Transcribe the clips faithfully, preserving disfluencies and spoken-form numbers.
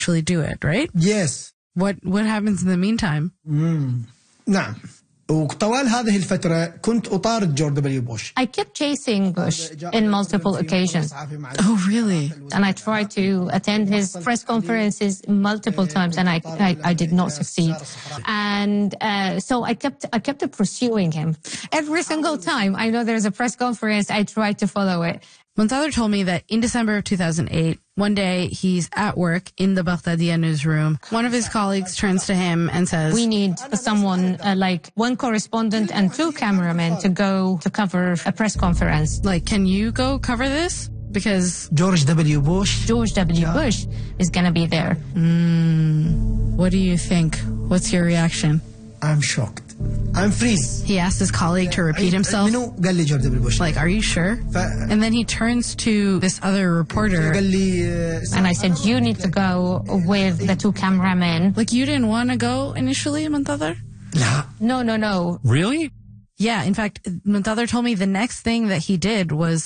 actually do it, right? Yes. What what happens in the meantime? Mm. نعم. وطوال هذه الفترة كنت أطارد جورج دبليو بوش. I kept chasing Bush in multiple occasions. Oh, really? And I tried to attend his press conferences multiple times, and I I, I did not succeed. And uh, so I kept I kept pursuing him every single time. I know there's a press conference. I tried to follow it. Muntadhir told me that in December of two thousand eight, one day he's at work in the Baghdadiya newsroom. One of his colleagues turns to him and says, "We need someone uh, like one correspondent and two cameramen to go to cover a press conference. Like, can you go cover this? Because George W. Bush. George W. Bush is going to be there." Mm, what do you think? What's your reaction? I'm shocked. I'm freeze. He asked his colleague to repeat himself. Like, are you sure? And then he turns to this other reporter. And I said, you need to go with the two cameramen. Like, you didn't want to go initially, Muntadhir? No, no, no. Really? Yeah, in fact, Muntadhir told me the next thing that he did was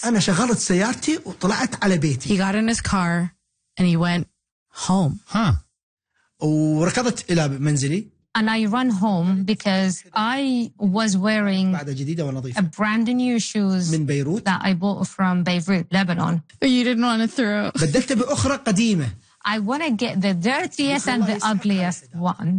he got in his car and he went home. Huh. وركضت إلى منزلي. And I ran home because I was wearing a brand new shoes that I bought from Beirut, Lebanon. You didn't want to throw. بدلت بأخرى قديمة. I want to get the dirtiest and the ugliest one.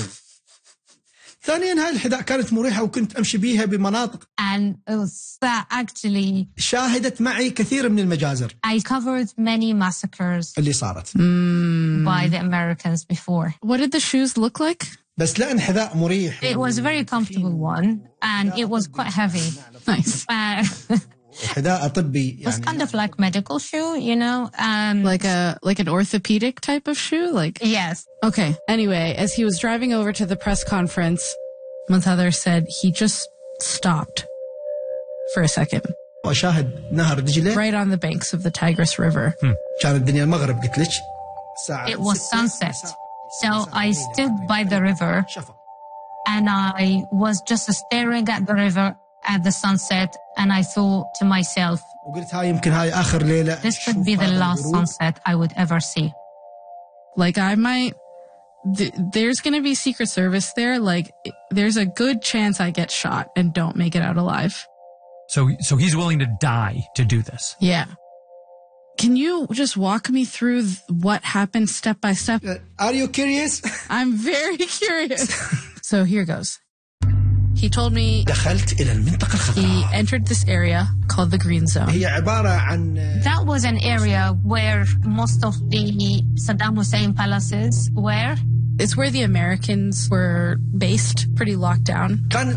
ثانيا هاي الحذاء كانت مريحة وكنت أمشي بيها بمناطق. And that actually شاهدت معي كثير من المجازر. I covered many massacres اللي صارت. Mm. by the Americans before. What did the shoes look like? بس لأن حذاء مريح. It was a very comfortable one and it was quite heavy. Nice. Uh, حذاء طبي. It was kind of like medical shoe, you know. Um, like a like an orthopedic type of shoe, like. Yes. Okay. Anyway, as he was driving over to the press conference, Muntadhir said he just stopped for a second. وشاهد نهر دجلة. Right on the banks of the Tigris River. Hmm. كانت الدنيا المغرب قلت لك. It was sunset. So I stood by the river and I was just staring at the river at the sunset and I thought to myself, this could be the last sunset I would ever see. Like I might, th- there's going to be Secret Service there. Like there's a good chance I get shot and don't make it out alive. So, so he's willing to die to do this. Yeah. Can you just walk me through th- what happened step by step? Uh, are you curious? I'm very curious. So here goes. He told me he entered this area called the Green Zone. That was an area where most of the Saddam Hussein palaces were. It's where the Americans were based, pretty locked down.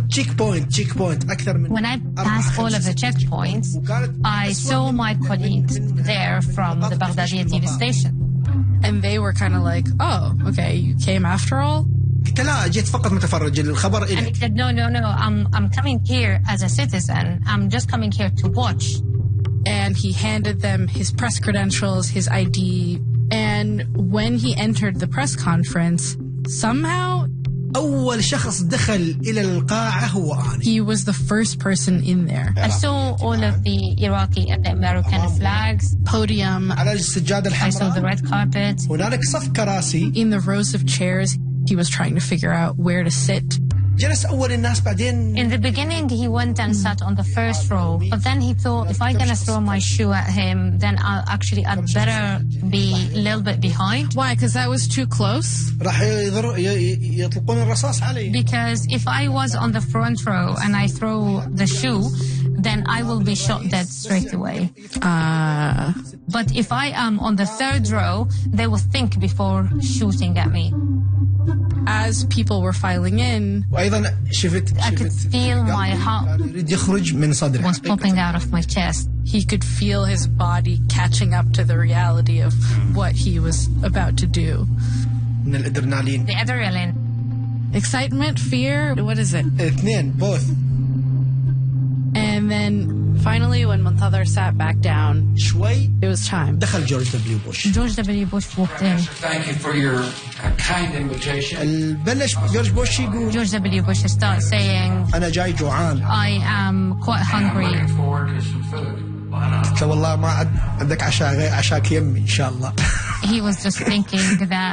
When I passed all of the checkpoints, I saw my colleagues there from the Baghdadiya T V station. And they were kind of like, oh, okay, you came after all? And he said, no, no, no, I'm, I'm coming here as a citizen. I'm just coming here to watch. And he handed them his press credentials, his I D. And when he entered the press conference, somehow أول شخص دخل إلى القاعة هو أنا. He was the first person in there. I saw all of the Iraqi and the American flags. Podium. على السجادة الحمراء. I saw the red carpet. هنالك صف كراسي. In the rows of chairs, he was trying to figure out where to sit. جلس أول الناس بعدين. In the beginning, he went and sat on the first row. But then he thought, if I'm going to throw my shoe at him, then I'll actually, I'd better be a little bit behind. Why? Because that was too close? راح يطلقون الرصاص علي. Because if I was on the front row and I throw the shoe, then I will be shot dead straight away. Uh... But if I am on the third row, they will think before shooting at me. As people were filing in, I could feel my heart was popping out of my chest. He could feel his body catching up to the reality of what he was about to do. The adrenaline. Excitement, fear, what is it? اثنين, both. And then finally when Muntadhir sat back down, شوي, it was time. دخل George W. Bush. George W. Bush walked in. Thank you for your uh, kind invitation. بلش جورج بوش يقول. George W. Bush started saying, أنا جاي جوعان. I am quite hungry. I'm looking forward to some food. Why not? قلت له والله ما عندك عشاء غير عشاك يمي إن شاء الله. he was just thinking that